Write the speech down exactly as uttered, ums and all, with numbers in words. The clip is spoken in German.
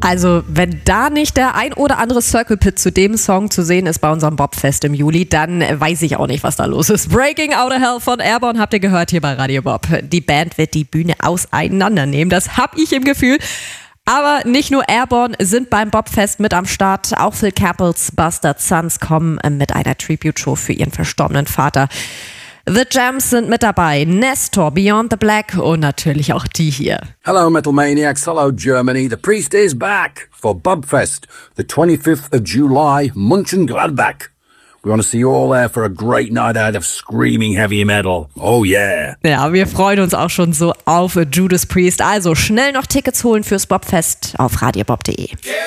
Also, wenn da nicht der ein oder andere Circle Pit zu dem Song zu sehen ist bei unserem Bobfest im Juli, dann weiß ich auch nicht, was da los ist. Breaking Out of Hell von Airborne habt ihr gehört hier bei Radio Bob. Die Band wird die Bühne auseinandernehmen, das hab ich im Gefühl. Aber nicht nur Airborne sind beim Bobfest mit am Start. Auch Phil Campbells Bastard Sons kommen mit einer Tribute-Show für ihren verstorbenen Vater. The Jams sind mit dabei, Nestor, Beyond the Black und natürlich auch die hier. Hello Metal Maniacs, hello Germany, the priest is back for Bobfest, the twenty-fifth of July, Mönchengladbach. We want to see you all there for a great night out of screaming heavy metal. Oh yeah. Ja, wir freuen uns auch schon so auf Judas Priest. Also schnell noch Tickets holen fürs Bobfest auf radiobob punkt de.